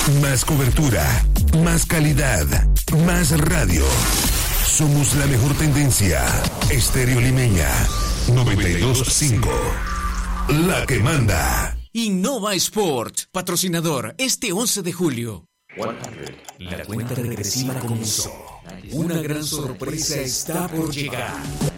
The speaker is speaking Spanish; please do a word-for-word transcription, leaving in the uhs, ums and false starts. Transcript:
Más cobertura, más calidad, más radio. Somos la mejor tendencia. Estéreo Limeña noventa y dos punto cinco. La que manda. Innova Sport, patrocinador este once de julio. La cuenta regresiva comenzó. Una gran sorpresa está por llegar.